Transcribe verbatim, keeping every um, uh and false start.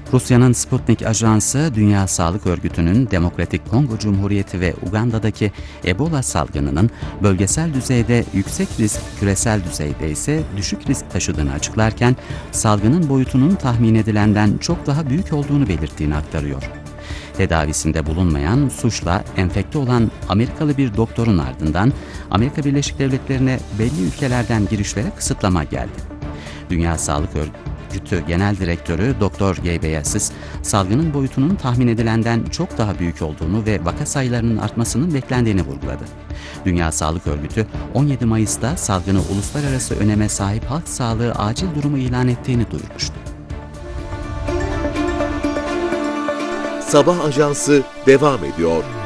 Rusya'nın Sputnik Ajansı, Dünya Sağlık Örgütü'nün Demokratik Kongo Cumhuriyeti ve Uganda'daki Ebola salgınının bölgesel düzeyde yüksek risk, küresel düzeyde ise düşük risk taşıdığını açıklarken, salgının boyutunun tahmin edilenden çok daha büyük olduğunu belirttiğini aktarıyor. Tedavisinde bulunmayan, suçla enfekte olan Amerikalı bir doktorun ardından Amerika Birleşik Devletleri'ne belli ülkelerden girişlere kısıtlama geldi. Dünya Sağlık Örgütü Genel Direktörü Doktor Ghebreyesus, salgının boyutunun tahmin edilenden çok daha büyük olduğunu ve vaka sayılarının artmasının beklendiğini vurguladı. Dünya Sağlık Örgütü, on yedi Mayıs'ta salgını uluslararası öneme sahip halk sağlığı acil durumu ilan ettiğini duyurmuştu. Sabah Ajansı devam ediyor.